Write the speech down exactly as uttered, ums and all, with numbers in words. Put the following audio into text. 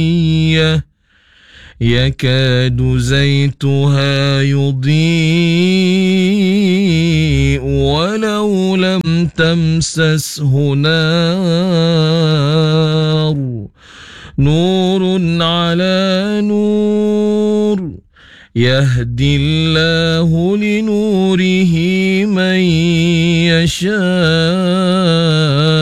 يكاد زيتها يضيء ولو لم تمسسه نار نور على نور يهدي الله لنوره من يشاء